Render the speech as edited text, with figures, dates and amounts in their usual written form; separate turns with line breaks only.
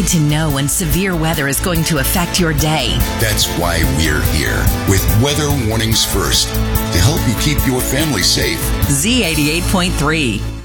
need to know when severe weather is going to affect your day.
That's why we're here with Weather Warnings First to help you keep your family safe.
Z88.3.